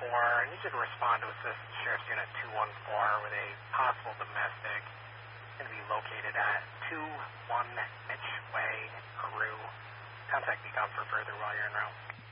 I need you to respond to Assist Sheriff's Unit 214 with a possible domestic. Going to be located at 21 Mitch Way, Peru. Contact Beacon for further while you're en route.